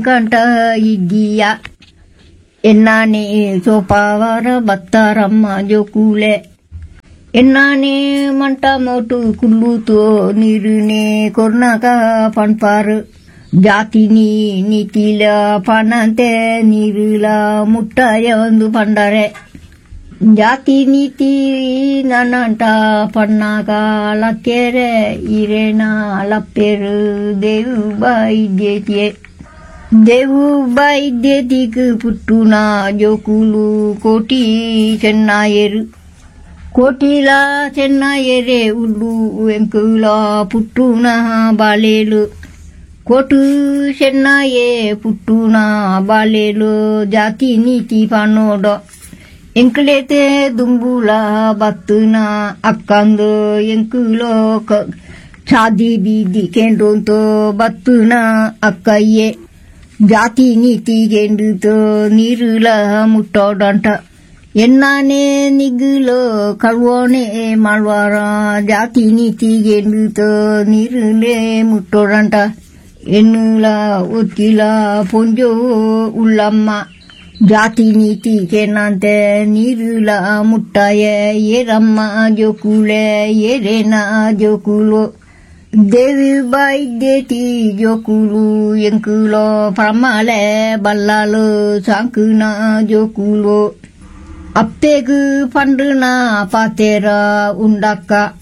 ಕಂಠ ಇದ್ದೀಯ ಎನ್ನಾನೆ ಸೋಪಾವರ ಬತ್ತಾರಮ್ಮ ಜೋಕೂಲೆ ಎನ್ನಾನೆ ಮಂಟ ಮೋಟು ಕುಲ್ಲೂತೋ ನೀರುನೆ ಕೊರ್ನಾಕ ಪಣ್ಪಾರು ಜಾತಿನಿ ನೀತಿಲ ಪಣಂತೆ ನೀರುಲ ಮುಟ್ಟಾಯ ಒಂದು ಪಂಡರೆ ಜಾತಿ ನೀತಿ ನನ್ನಂಟ ಪಣ್ಣಾಕ ಲಕ್ಕೆರೆ ಇರೇನ ಲಪ್ಪೆರು ದೇವು ಬಾಯಿದ್ಯೇತಿಯೇ ದೇವು ಬಾಯಿದ್ಯೇತಿಕ್ ಪುಟ್ಟುನ ಜೋಕುಲು ಕೋಟಿ ಚೆನ್ನಾಯರು ಕೋಟಿಲ ಚೆನ್ನಾಯರೆ ಉಳ್ಳು ಎಂಕುಲ ಪುಟ್ಟುನ ಬಾಲೇಲು ಕೋಟು ಚೆನ್ನಾಯೇ ಪುಟ್ಟುನ ಬಾಲೇಲು ಜಾತಿ ನೀತಿ ಪನ್ನೋಡ ಎಂಕಲೇತೆ ದುಂಬುಲ ಬತ್ತುನ ಅಕ್ಕಂದು ಎಂಕುಲೋ ಚಾದಿ ಬೀದಿ ಕೆಂಡೋಂತೋ ಬತ್ತುನ ಅಕ್ಕಯ್ಯೆ ಜಾತಿ ನೀತಿ ಗೆಂಡುತೋ ನೀರುಲ ಮುಟ್ಟೋಡಂಟ ಎನ್ನಾನೆ ನಿಗುಲೋ ಕಳ್ವೋಣೆ ಮಾಡ್ವಾರ ಜಾತಿ ನೀತಿ ಗೆಂಡುತೋ ನೀರುಲೆ ಮುಟ್ಟೋಡಂಟ ಎನ್ನುಲ ಒತ್ತಿಲ ಪೊಂಜೋ ಉಳ್ಳಮ್ಮ ಜಾತಿ ನೀತಿ ಕೆನ್ನಂತೆ ನೀರುಲ ಮುಟ್ಟಾಯ ಏರಮ್ಮ ಜೋಕುಲೆ ಏರೇನ ಜೋಕುಲು ದೇವಿ ಬಾಯಿದ್ಯೇತಿ ಜೋಕುಲು ಎಂಕುಲೋ ಪ್ರಮಾಲೆ ಬಲ್ಲಾಲು ಸಾಂಕುನ ಜೋಕುಲು ಅಪ್ಪೆಗು ಪಂಡ್ರನ ಪಾತೆರ ಉಂಡಕ್ಕ